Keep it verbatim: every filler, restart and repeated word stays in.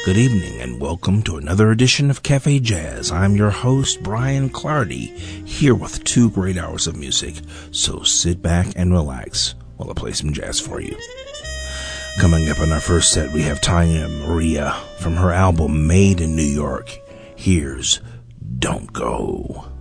Good evening and welcome to another edition of Cafe Jazz. I'm your host, Brian Clardy, here with two great hours of music. So sit back and relax while I play some jazz for you. Coming up on our first set, we have Tanya Maria from her album Made in New York. Here's Don't Go.